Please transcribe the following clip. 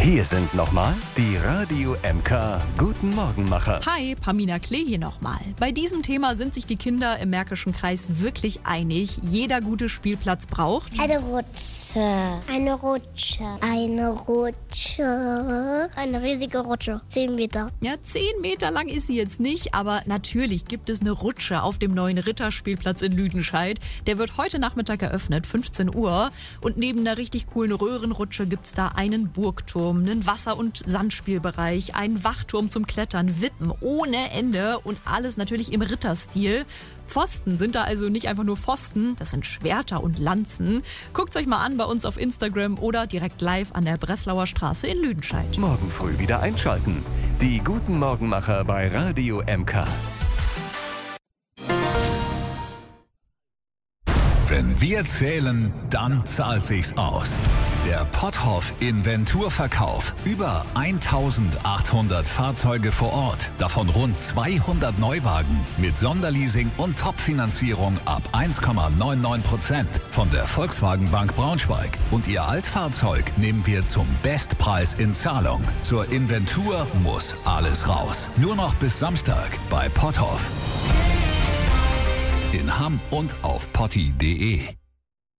Hier sind nochmal die Radio MK Guten Morgenmacher. Hi, Pamina Klee hier nochmal. Bei diesem Thema sind sich die Kinder im Märkischen Kreis wirklich einig. Jeder gute Spielplatz braucht eine Rutsche. Eine Rutsche. Eine Rutsche. Eine riesige Rutsche. 10 Meter. Ja, 10 Meter lang ist sie jetzt nicht, aber natürlich gibt es eine Rutsche auf dem neuen Ritterspielplatz in Lüdenscheid. Der wird heute Nachmittag eröffnet, 15 Uhr. Und neben einer richtig coolen Röhrenrutsche gibt's da einen Burgturm, einen Wasser- und Sandspielbereich, einen Wachturm zum Klettern, Wippen ohne Ende und alles natürlich im Ritterstil. Pfosten sind da also nicht einfach nur Pfosten, das sind Schwerter und Lanzen. Guckt's euch mal an bei uns auf Instagram oder direkt live an der Breslauer Straße in Lüdenscheid. Morgen früh wieder einschalten. Die Guten Morgenmacher bei Radio MK. Wenn wir zählen, dann zahlt sich's aus. Der Potthoff Inventurverkauf. Über 1800 Fahrzeuge vor Ort. Davon rund 200 Neuwagen. Mit Sonderleasing und Topfinanzierung ab 1,99% von der Volkswagen Bank Braunschweig. Und Ihr Altfahrzeug nehmen wir zum Bestpreis in Zahlung. Zur Inventur muss alles raus. Nur noch bis Samstag bei Potthoff. In Hamm und auf potti.de.